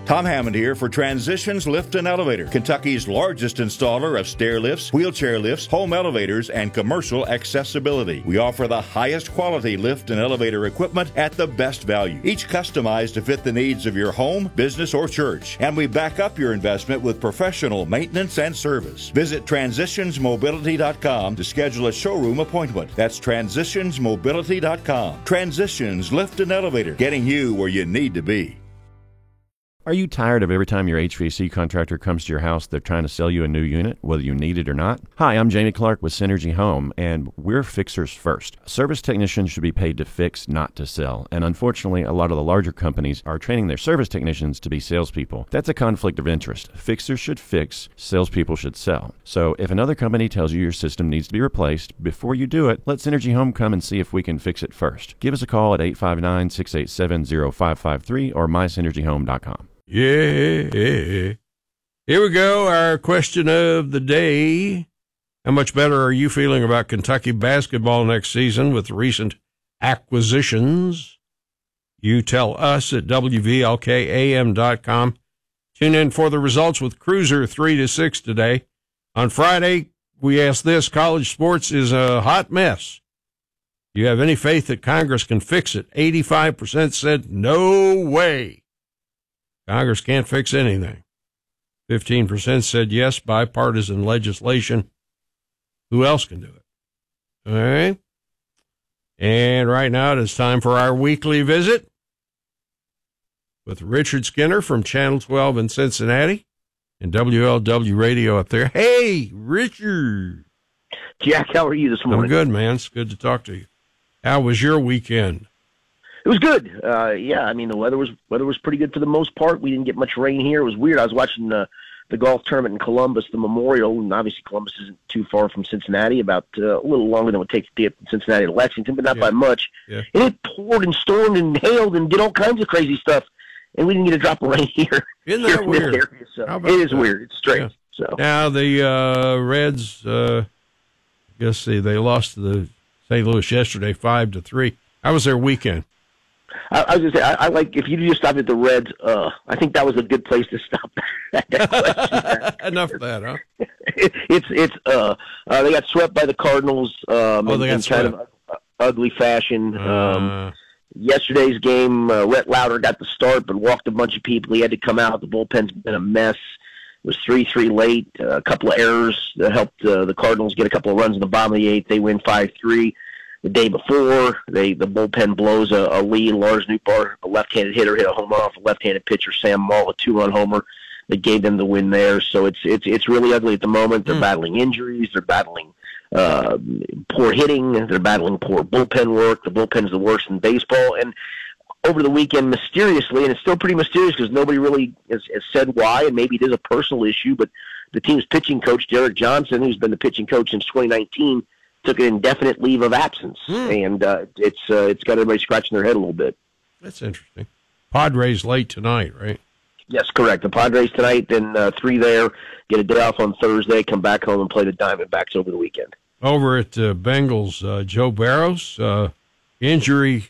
Tom Hammond here for Transitions Lift and Elevator, Kentucky's largest installer of stair lifts, wheelchair lifts, home elevators, and commercial accessibility. We offer the highest quality lift and elevator equipment at the best value, each customized to fit the needs of your home, business, or church. And we back up your investment with professional maintenance and service. Visit transitionsmobility.com to schedule a showroom appointment. That's transitionsmobility.com. Transitions Lift and Elevator, getting you where you need to be. Are you tired of every time your HVAC contractor comes to your house, they're trying to sell you a new unit, whether you need it or not? Hi, I'm Jamie Clark with Synergy Home, and we're fixers first. Service technicians should be paid to fix, not to sell. And unfortunately, a lot of the larger companies are training their service technicians to be salespeople. That's a conflict of interest. Fixers should fix, salespeople should sell. So if another company tells you your system needs to be replaced, before you do it, let Synergy Home come and see if we can fix it first. Give us a call at 859-687-0553 or mysynergyhome.com. Yeah. Here we go. Our question of the day. How much better are you feeling about Kentucky basketball next season with recent acquisitions? You tell us at WVLKAM.com. Tune in for the results with Cruiser 3-6 today. On Friday, we asked this: college sports is a hot mess. Do you have any faith that Congress can fix it? 85% said no way. Congress can't fix anything. 15% said yes, bipartisan legislation. Who else can do it? All right. And right now it is time for our weekly visit with Richard Skinner from Channel 12 in Cincinnati and WLW Radio up there. Hey, Richard. Jack, how are you this morning? I'm good, man. It's good to talk to you. How was your weekend? It was good. Yeah, I mean, the weather was pretty good for the most part. We didn't get much rain here. It was weird. I was watching the golf tournament in Columbus, the Memorial, and obviously Columbus isn't too far from Cincinnati, about a little longer than it would take to get from Cincinnati to Lexington, but not by much. Yeah. And it poured and stormed and hailed and did all kinds of crazy stuff, and we didn't get a drop of rain here. Isn't that weird? Area, so it is that? Weird. It's strange. Yeah. So now the Reds, I guess they lost to the St. Louis yesterday, 5-3. How was their weekend? I was going to say, I like, if you just stopped at the Reds, I think that was a good place to stop that question. Enough of that, huh? They got swept by the Cardinals in kind of ugly fashion. Yesterday's game, Rhett Lauder got the start, but walked a bunch of people. He had to come out. The bullpen's been a mess. It was 3-3 late, a couple of errors that helped the Cardinals get a couple of runs in the bottom of the eighth. They win 5-3. The day before, the bullpen blows a lead. Lars Nootbaar, a left-handed hitter, hit a home run off a left-handed pitcher. Sam Mull, a 2-run homer that gave them the win there. So it's really ugly at the moment. They're battling injuries. They're battling poor hitting. They're battling poor bullpen work. The bullpen's the worst in baseball. And over the weekend, mysteriously, and it's still pretty mysterious because nobody really has said why, and maybe it is a personal issue, but the team's pitching coach, Derek Johnson, who's been the pitching coach since 2019, took an indefinite leave of absence, and it's got everybody scratching their head a little bit. That's interesting. Padres late tonight, right? Yes, correct. The Padres tonight, then 3 there, get a day off on Thursday, come back home and play the Diamondbacks over the weekend. Over at Bengals, Joe Barrows, injury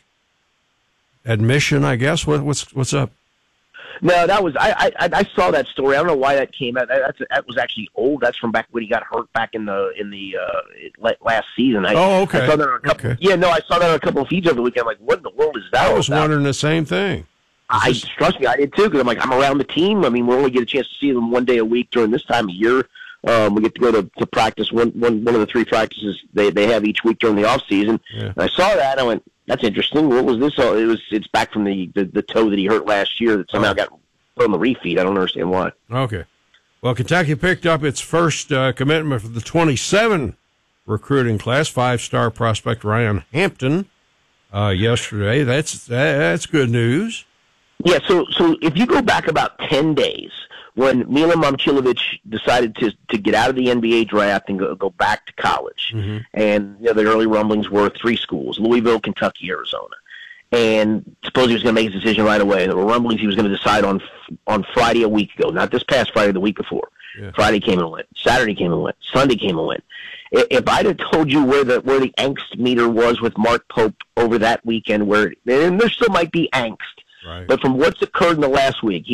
admission, I guess. What's up? No, that was I saw that story. I don't know why that came out. That was actually old. That's from back when he got hurt back in the last season. Okay. I saw that on a couple. Okay. Yeah, no, I saw that on a couple of feeds over the weekend. I'm like, what in the world is that? I was wondering the same thing. Trust me, I did too. Because I'm around the team. I mean, we only get a chance to see them one day a week during this time of year. We get to go to practice one of the 3 practices they have each week during the off season. Yeah. And I saw that and I went, that's interesting. What was this? It's back from the toe that he hurt last year that somehow got put on the refeed. I don't understand why. Okay. Well, Kentucky picked up its first commitment for the 27 recruiting class, 5-star prospect Ryan Hampton yesterday. That's good news. Yeah, so if you go back about 10 days, when Milan Momcilovic decided to get out of the NBA draft and go back to college, and the early rumblings were 3 schools: Louisville, Kentucky, Arizona. And suppose he was going to make his decision right away. There were rumblings he was going to decide on Friday a week ago, not this past Friday, the week before. Yeah. Friday came and went. Saturday came and went. Sunday came and went. If I'd have told you where the angst meter was with Mark Pope over that weekend, and there still might be angst, right, but from what's occurred in the last week,